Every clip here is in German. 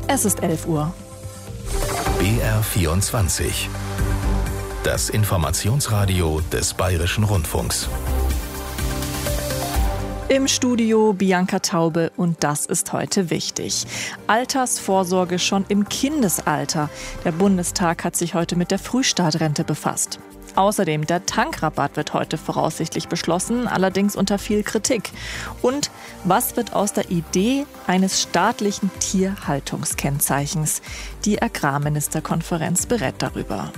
Es ist 11 Uhr. BR24. Das Informationsradio des Bayerischen Rundfunks. Im Studio Bianca Taube und das ist heute wichtig. Altersvorsorge schon im Kindesalter. Der Bundestag hat sich heute mit der Frühstartrente befasst. Außerdem, der Tankrabatt wird heute voraussichtlich beschlossen, allerdings unter viel Kritik. Und was wird aus der Idee eines staatlichen Tierhaltungskennzeichens? Die Agrarministerkonferenz berät darüber.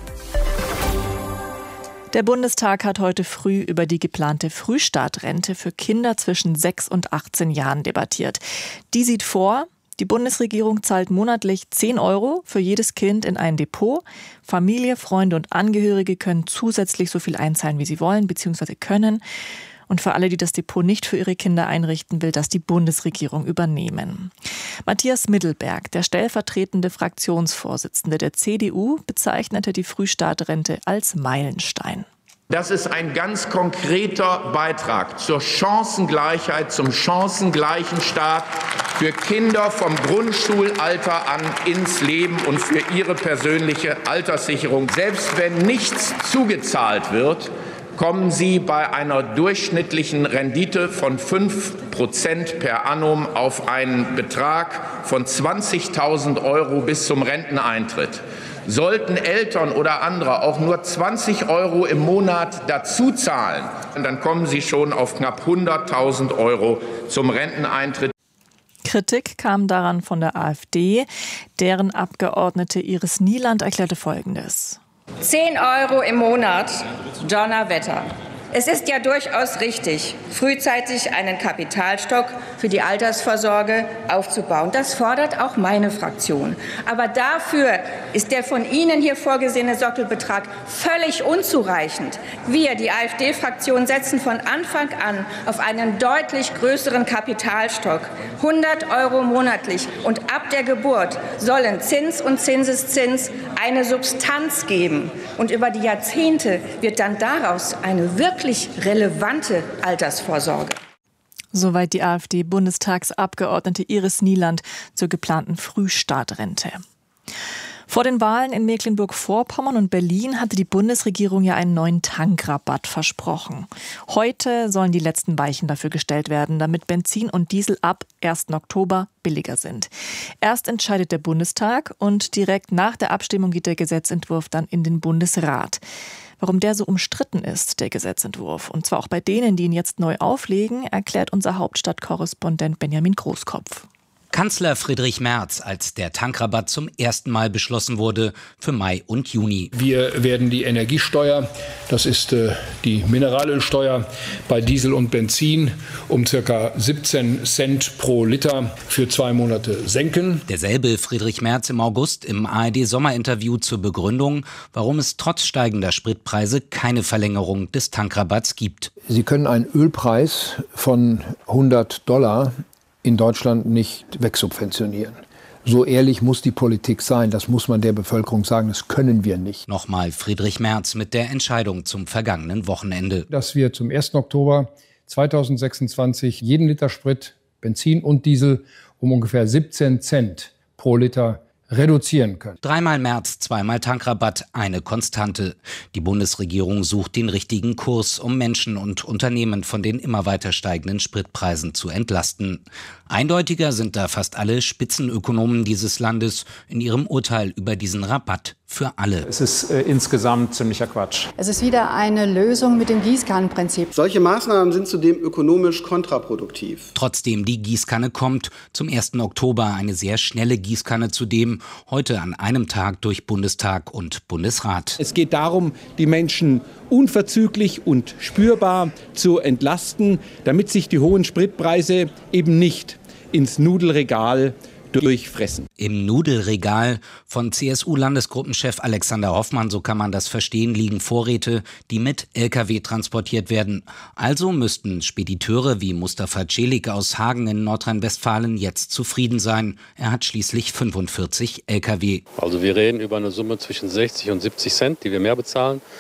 Der Bundestag hat heute früh über die geplante Frühstartrente für Kinder zwischen 6 und 18 Jahren debattiert. Die sieht vor, die Bundesregierung zahlt monatlich 10 € für jedes Kind in ein Depot. Familie, Freunde und Angehörige können zusätzlich so viel einzahlen, wie sie wollen bzw. können. Und für alle, die das Depot nicht für ihre Kinder einrichten, will das die Bundesregierung übernehmen. Matthias Mittelberg, der stellvertretende Fraktionsvorsitzende der CDU, bezeichnete die Frühstartrente als Meilenstein. Das ist ein ganz konkreter Beitrag zur Chancengleichheit, zum chancengleichen Start für Kinder vom Grundschulalter an ins Leben und für ihre persönliche Alterssicherung. Selbst wenn nichts zugezahlt wird, kommen Sie bei einer durchschnittlichen Rendite von 5% per annum auf einen Betrag von 20.000 € bis zum Renteneintritt. Sollten Eltern oder andere auch nur 20 € im Monat dazu zahlen, dann kommen Sie schon auf knapp 100.000 € zum Renteneintritt. Kritik kam daran von der AfD. Deren Abgeordnete Iris Nieland erklärte Folgendes. 10 € im Monat, Donnerwetter. Es ist ja durchaus richtig, frühzeitig einen Kapitalstock für die Altersvorsorge aufzubauen. Das fordert auch meine Fraktion. Aber dafür ist der von Ihnen hier vorgesehene Sockelbetrag völlig unzureichend. Wir, die AfD-Fraktion, setzen von Anfang an auf einen deutlich größeren Kapitalstock. 100 € monatlich und ab der Geburt sollen Zins und Zinseszins eine Substanz geben. Und über die Jahrzehnte wird dann daraus eine wirklich relevante Altersvorsorge. Soweit die AfD-Bundestagsabgeordnete Iris Nieland zur geplanten Frühstartrente. Vor den Wahlen in Mecklenburg-Vorpommern und Berlin hatte die Bundesregierung ja einen neuen Tankrabatt versprochen. Heute sollen die letzten Weichen dafür gestellt werden, damit Benzin und Diesel ab 1. Oktober billiger sind. Erst entscheidet der Bundestag und direkt nach der Abstimmung geht der Gesetzentwurf dann in den Bundesrat. Warum der so umstritten ist, der Gesetzentwurf, und zwar auch bei denen, die ihn jetzt neu auflegen, erklärt unser Hauptstadtkorrespondent Benjamin Großkopf. Kanzler Friedrich Merz, als der Tankrabatt zum ersten Mal beschlossen wurde für Mai und Juni. Wir werden die Energiesteuer, das ist die Mineralölsteuer bei Diesel und Benzin, um ca. 17 Cent pro Liter für 2 Monate senken. Derselbe Friedrich Merz im August im ARD-Sommer-Interview zur Begründung, warum es trotz steigender Spritpreise keine Verlängerung des Tankrabatts gibt. Sie können einen Ölpreis von $100 in Deutschland nicht wegsubventionieren. So ehrlich muss die Politik sein, das muss man der Bevölkerung sagen, das können wir nicht. Nochmal Friedrich Merz mit der Entscheidung zum vergangenen Wochenende. Dass wir zum 1. Oktober 2026 jeden Liter Sprit, Benzin und Diesel um ungefähr 17 Cent pro Liter reduzieren können. 3-mal März, 2-mal Tankrabatt, eine Konstante. Die Bundesregierung sucht den richtigen Kurs, um Menschen und Unternehmen von den immer weiter steigenden Spritpreisen zu entlasten. Eindeutiger sind da fast alle Spitzenökonomen dieses Landes in ihrem Urteil über diesen Rabatt für alle. Es ist insgesamt ziemlicher Quatsch. Es ist wieder eine Lösung mit dem Gießkannenprinzip. Solche Maßnahmen sind zudem ökonomisch kontraproduktiv. Trotzdem, die Gießkanne kommt. Zum 1. Oktober eine sehr schnelle Gießkanne zudem. Heute an einem Tag durch Bundestag und Bundesrat. Es geht darum, die Menschen unverzüglich und spürbar zu entlasten, damit sich die hohen Spritpreise eben nicht ins Nudelregal durchfressen. Im Nudelregal von CSU-Landesgruppenchef Alexander Hoffmann, so kann man das verstehen, liegen Vorräte, die mit Lkw transportiert werden. Also müssten Spediteure wie Mustafa Celik aus Hagen in Nordrhein-Westfalen jetzt zufrieden sein. Er hat schließlich 45 Lkw. Also wir reden über eine Summe zwischen 60 und 70 Cent, die wir mehr bezahlen.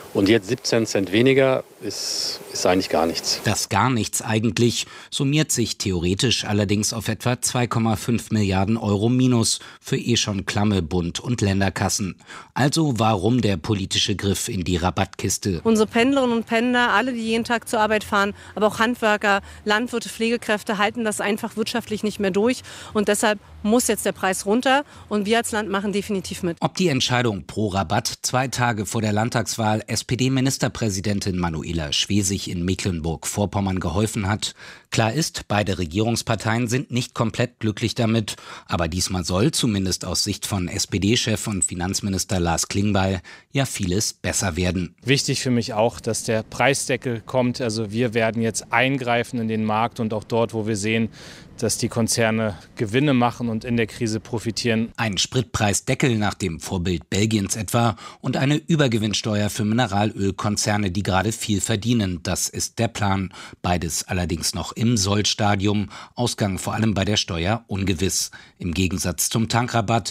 Und jetzt 17 Cent weniger ist eigentlich gar nichts. Das gar nichts eigentlich summiert sich theoretisch allerdings auf etwa 2,5 Milliarden Euro Minus für schon klamme Bund- und Länderkassen. Also warum der politische Griff in die Rabattkiste? Unsere Pendlerinnen und Pendler, alle, die jeden Tag zur Arbeit fahren, aber auch Handwerker, Landwirte, Pflegekräfte halten das einfach wirtschaftlich nicht mehr durch. Und deshalb muss jetzt der Preis runter und wir als Land machen definitiv mit. Ob die Entscheidung pro Rabatt 2 Tage vor der Landtagswahl SPD-Ministerpräsidentin Manuela Schwesig in Mecklenburg-Vorpommern geholfen hat? Klar ist, beide Regierungsparteien sind nicht komplett glücklich damit. Aber diesmal soll, zumindest aus Sicht von SPD-Chef und Finanzminister Lars Klingbeil, ja vieles besser werden. Wichtig für mich auch, dass der Preisdeckel kommt. Also wir werden jetzt eingreifen in den Markt und auch dort, wo wir sehen, dass die Konzerne Gewinne machen und in der Krise profitieren. Ein Spritpreisdeckel nach dem Vorbild Belgiens etwa und eine Übergewinnsteuer für Mineralölkonzerne, die gerade viel verdienen. Das ist der Plan. Beides allerdings noch im Sollstadium. Ausgang vor allem bei der Steuer ungewiss. Im Gegensatz zum Tankrabatt.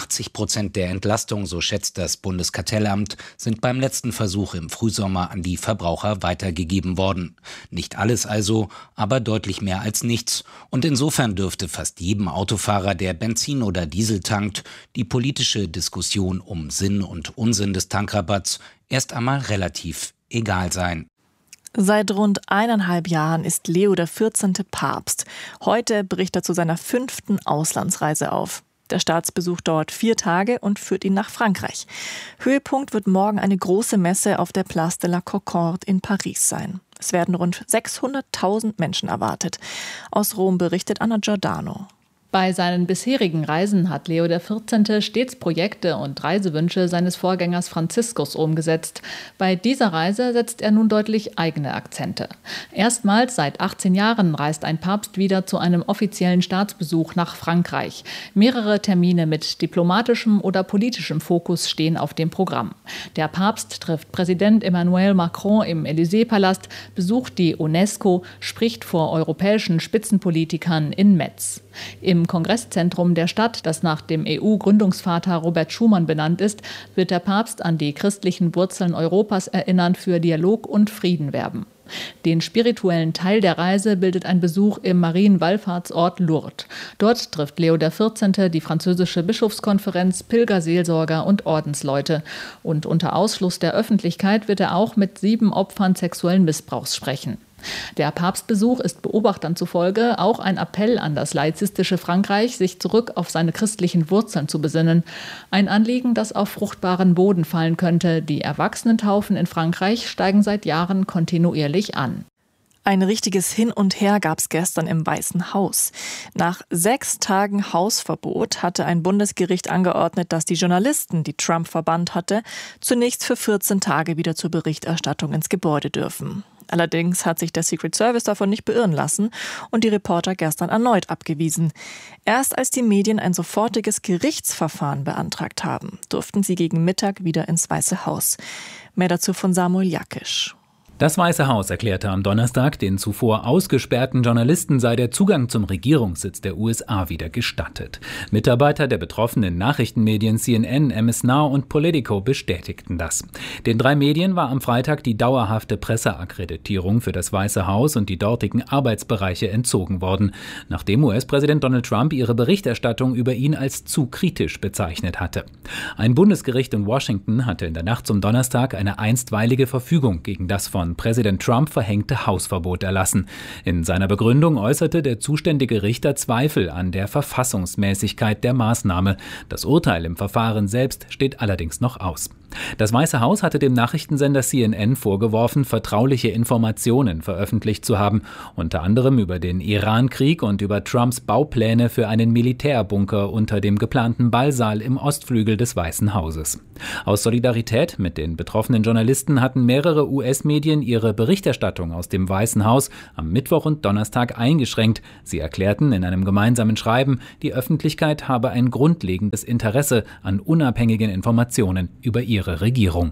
80% der Entlastung, so schätzt das Bundeskartellamt, sind beim letzten Versuch im Frühsommer an die Verbraucher weitergegeben worden. Nicht alles also, aber deutlich mehr als nichts. Und insofern dürfte fast jedem Autofahrer, der Benzin oder Diesel tankt, die politische Diskussion um Sinn und Unsinn des Tankrabatts erst einmal relativ egal sein. Seit rund 1,5 Jahren ist Leo XIV. Papst. Heute bricht er zu seiner 5. Auslandsreise auf. Der Staatsbesuch dauert 4 Tage und führt ihn nach Frankreich. Höhepunkt wird morgen eine große Messe auf der Place de la Concorde in Paris sein. Es werden rund 600.000 Menschen erwartet. Aus Rom berichtet Anna Giordano. Bei seinen bisherigen Reisen hat Leo XIV. Stets Projekte und Reisewünsche seines Vorgängers Franziskus umgesetzt. Bei dieser Reise setzt er nun deutlich eigene Akzente. Erstmals seit 18 Jahren reist ein Papst wieder zu einem offiziellen Staatsbesuch nach Frankreich. Mehrere Termine mit diplomatischem oder politischem Fokus stehen auf dem Programm. Der Papst trifft Präsident Emmanuel Macron im Élysée-Palast, besucht die UNESCO, spricht vor europäischen Spitzenpolitikern in Metz. Im Kongresszentrum der Stadt, das nach dem EU-Gründungsvater Robert Schuman benannt ist, wird der Papst an die christlichen Wurzeln Europas erinnern, für Dialog und Frieden werben. Den spirituellen Teil der Reise bildet ein Besuch im Marienwallfahrtsort Lourdes. Dort trifft Leo XIV. Die französische Bischofskonferenz, Pilgerseelsorger und Ordensleute. Und unter Ausschluss der Öffentlichkeit wird er auch mit 7 Opfern sexuellen Missbrauchs sprechen. Der Papstbesuch ist Beobachtern zufolge auch ein Appell an das laizistische Frankreich, sich zurück auf seine christlichen Wurzeln zu besinnen. Ein Anliegen, das auf fruchtbaren Boden fallen könnte. Die Erwachsenentaufen in Frankreich steigen seit Jahren kontinuierlich an. Ein richtiges Hin und Her gab es gestern im Weißen Haus. Nach 6 Tagen Hausverbot hatte ein Bundesgericht angeordnet, dass die Journalisten, die Trump verbannt hatte, zunächst für 14 Tage wieder zur Berichterstattung ins Gebäude dürfen. Allerdings hat sich der Secret Service davon nicht beirren lassen und die Reporter gestern erneut abgewiesen. Erst als die Medien ein sofortiges Gerichtsverfahren beantragt haben, durften sie gegen Mittag wieder ins Weiße Haus. Mehr dazu von Samuel Jakisch. Das Weiße Haus erklärte am Donnerstag, den zuvor ausgesperrten Journalisten sei der Zugang zum Regierungssitz der USA wieder gestattet. Mitarbeiter der betroffenen Nachrichtenmedien CNN, MS Now und Politico bestätigten das. Den 3 Medien war am Freitag die dauerhafte Presseakkreditierung für das Weiße Haus und die dortigen Arbeitsbereiche entzogen worden, nachdem US-Präsident Donald Trump ihre Berichterstattung über ihn als zu kritisch bezeichnet hatte. Ein Bundesgericht in Washington hatte in der Nacht zum Donnerstag eine einstweilige Verfügung gegen das von Präsident Trump verhängte Hausverbot erlassen. In seiner Begründung äußerte der zuständige Richter Zweifel an der Verfassungsmäßigkeit der Maßnahme. Das Urteil im Verfahren selbst steht allerdings noch aus. Das Weiße Haus hatte dem Nachrichtensender CNN vorgeworfen, vertrauliche Informationen veröffentlicht zu haben, unter anderem über den Iran-Krieg und über Trumps Baupläne für einen Militärbunker unter dem geplanten Ballsaal im Ostflügel des Weißen Hauses. Aus Solidarität mit den betroffenen Journalisten hatten mehrere US-Medien ihre Berichterstattung aus dem Weißen Haus am Mittwoch und Donnerstag eingeschränkt. Sie erklärten in einem gemeinsamen Schreiben, die Öffentlichkeit habe ein grundlegendes Interesse an unabhängigen Informationen über ihre Regierung.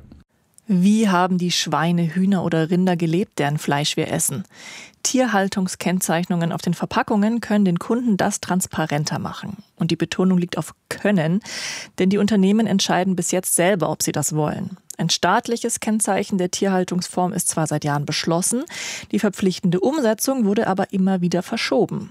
Wie haben die Schweine, Hühner oder Rinder gelebt, deren Fleisch wir essen? Tierhaltungskennzeichnungen auf den Verpackungen können den Kunden das transparenter machen. Und die Betonung liegt auf können, denn die Unternehmen entscheiden bis jetzt selber, ob sie das wollen. Ein staatliches Kennzeichen der Tierhaltungsform ist zwar seit Jahren beschlossen, die verpflichtende Umsetzung wurde aber immer wieder verschoben.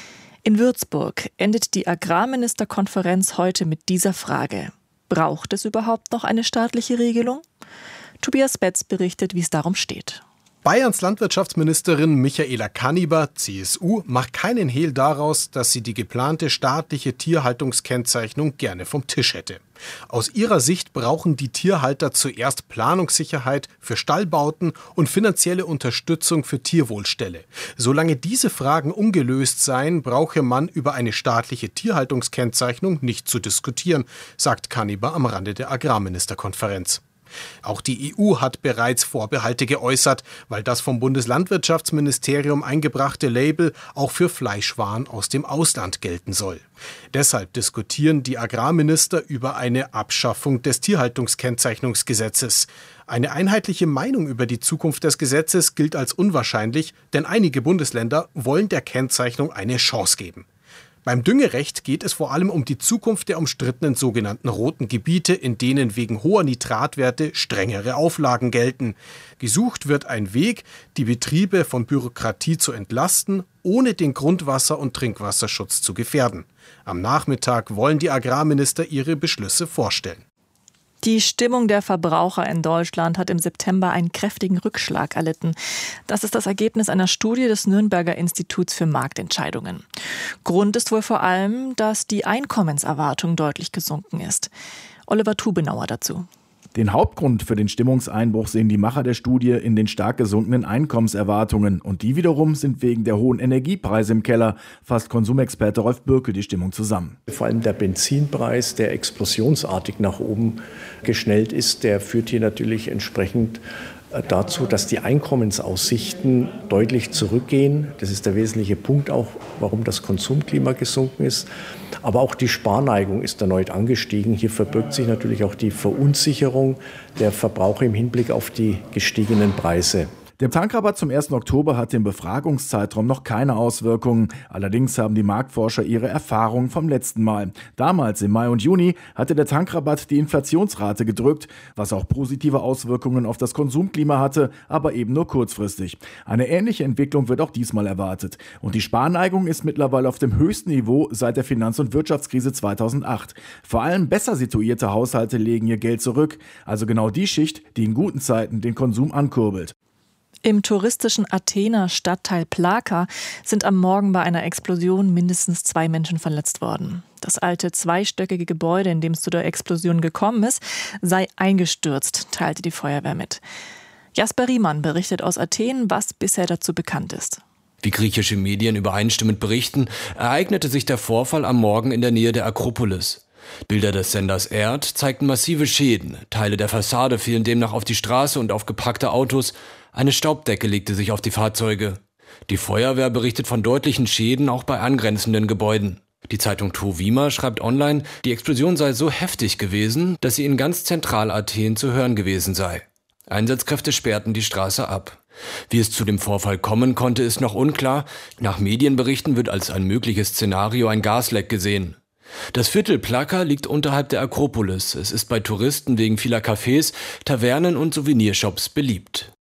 In Würzburg endet die Agrarministerkonferenz heute mit dieser Frage. Braucht es überhaupt noch eine staatliche Regelung? Tobias Betz berichtet, wie es darum steht. Bayerns Landwirtschaftsministerin Michaela Kanniber, CSU, macht keinen Hehl daraus, dass sie die geplante staatliche Tierhaltungskennzeichnung gerne vom Tisch hätte. Aus ihrer Sicht brauchen die Tierhalter zuerst Planungssicherheit für Stallbauten und finanzielle Unterstützung für Tierwohlställe. Solange diese Fragen ungelöst seien, brauche man über eine staatliche Tierhaltungskennzeichnung nicht zu diskutieren, sagt Kanniber am Rande der Agrarministerkonferenz. Auch die EU hat bereits Vorbehalte geäußert, weil das vom Bundeslandwirtschaftsministerium eingebrachte Label auch für Fleischwaren aus dem Ausland gelten soll. Deshalb diskutieren die Agrarminister über eine Abschaffung des Tierhaltungskennzeichnungsgesetzes. Eine einheitliche Meinung über die Zukunft des Gesetzes gilt als unwahrscheinlich, denn einige Bundesländer wollen der Kennzeichnung eine Chance geben. Beim Düngerecht geht es vor allem um die Zukunft der umstrittenen sogenannten roten Gebiete, in denen wegen hoher Nitratwerte strengere Auflagen gelten. Gesucht wird ein Weg, die Betriebe von Bürokratie zu entlasten, ohne den Grundwasser- und Trinkwasserschutz zu gefährden. Am Nachmittag wollen die Agrarminister ihre Beschlüsse vorstellen. Die Stimmung der Verbraucher in Deutschland hat im September einen kräftigen Rückschlag erlitten. Das ist das Ergebnis einer Studie des Nürnberger Instituts für Marktentscheidungen. Grund ist wohl vor allem, dass die Einkommenserwartung deutlich gesunken ist. Oliver Tubenauer dazu. Den Hauptgrund für den Stimmungseinbruch sehen die Macher der Studie in den stark gesunkenen Einkommenserwartungen. Und die wiederum sind wegen der hohen Energiepreise im Keller, fasst Konsumexperte Rolf Bürkel die Stimmung zusammen. Vor allem der Benzinpreis, der explosionsartig nach oben geschnellt ist, der führt hier natürlich entsprechend dazu, dass die Einkommensaussichten deutlich zurückgehen. Das ist der wesentliche Punkt auch, warum das Konsumklima gesunken ist. Aber auch die Sparneigung ist erneut angestiegen. Hier verbirgt sich natürlich auch die Verunsicherung der Verbraucher im Hinblick auf die gestiegenen Preise. Der Tankrabatt zum 1. Oktober hat im Befragungszeitraum noch keine Auswirkungen. Allerdings haben die Marktforscher ihre Erfahrungen vom letzten Mal. Damals im Mai und Juni hatte der Tankrabatt die Inflationsrate gedrückt, was auch positive Auswirkungen auf das Konsumklima hatte, aber eben nur kurzfristig. Eine ähnliche Entwicklung wird auch diesmal erwartet. Und die Sparneigung ist mittlerweile auf dem höchsten Niveau seit der Finanz- und Wirtschaftskrise 2008. Vor allem besser situierte Haushalte legen ihr Geld zurück, also genau die Schicht, die in guten Zeiten den Konsum ankurbelt. Im touristischen Athener Stadtteil Plaka sind am Morgen bei einer Explosion mindestens 2 Menschen verletzt worden. Das alte zweistöckige Gebäude, in dem es zu der Explosion gekommen ist, sei eingestürzt, teilte die Feuerwehr mit. Jasper Riemann berichtet aus Athen, was bisher dazu bekannt ist. Wie griechische Medien übereinstimmend berichten, ereignete sich der Vorfall am Morgen in der Nähe der Akropolis. Bilder des Senders ERD zeigten massive Schäden. Teile der Fassade fielen demnach auf die Straße und auf geparkte Autos. Eine Staubdecke legte sich auf die Fahrzeuge. Die Feuerwehr berichtet von deutlichen Schäden auch bei angrenzenden Gebäuden. Die Zeitung Trovima schreibt online, die Explosion sei so heftig gewesen, dass sie in ganz Zentralathen zu hören gewesen sei. Einsatzkräfte sperrten die Straße ab. Wie es zu dem Vorfall kommen konnte, ist noch unklar. Nach Medienberichten wird als ein mögliches Szenario ein Gasleck gesehen. Das Viertel Plaka liegt unterhalb der Akropolis. Es ist bei Touristen wegen vieler Cafés, Tavernen und Souvenirshops beliebt.